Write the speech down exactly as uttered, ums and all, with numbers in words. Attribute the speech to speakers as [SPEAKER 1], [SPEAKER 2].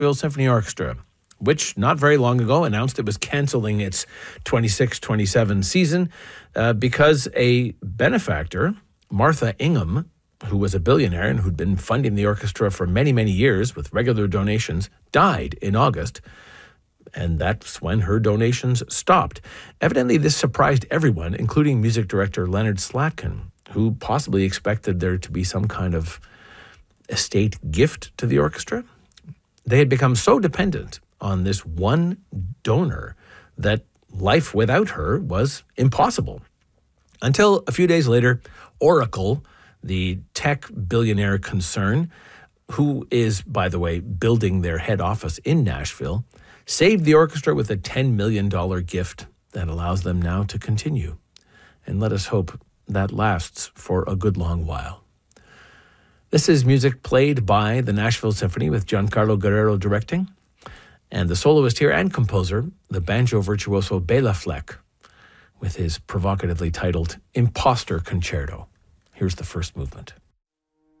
[SPEAKER 1] Nashville Symphony Orchestra, which not very long ago announced it was canceling its twenty-six twenty-seven season uh, because a benefactor, Martha Ingham, who was a billionaire and who'd been funding the orchestra for many, many years with regular donations, died in August. And that's when her donations stopped. Evidently, this surprised everyone, including music director Leonard Slatkin, who possibly expected there to be some kind of estate gift to the orchestra. They had become so dependent on this one donor that life without her was impossible. Until a few days later, Oracle, the tech billionaire concern, who is, by the way, building their head office in Nashville, saved the orchestra with a ten million dollars gift that allows them now to continue. And let us hope that lasts for a good long while. This is music played by the Nashville Symphony with Giancarlo Guerrero directing, and the soloist here and composer, the banjo virtuoso Bela Fleck, with his provocatively titled Imposter Concerto. Here's the first movement.